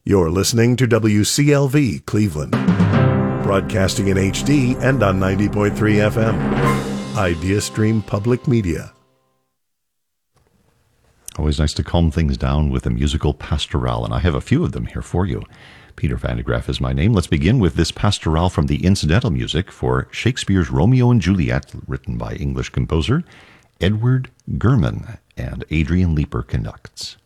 You're listening to WCLV Cleveland, broadcasting in HD and on 90.3 FM. Idea Stream Public Media. Always nice to calm things down with a musical pastoral, and I have a few of them here for you. Peter Van de Graaff is my name. Let's begin with this pastoral from the incidental music for Shakespeare's Romeo and Juliet, written by English composer Edward German, and Adrian Leeper conducts.